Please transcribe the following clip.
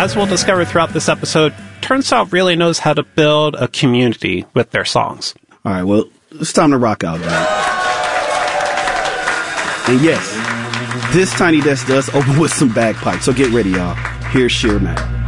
as we'll discover throughout this episode, Turnstile really knows how to build a community with their songs. All right, well, it's time to rock out, Doug. And yes, this Tiny Desk does open with some bagpipes, so get ready, y'all. Here's Sheer Mac.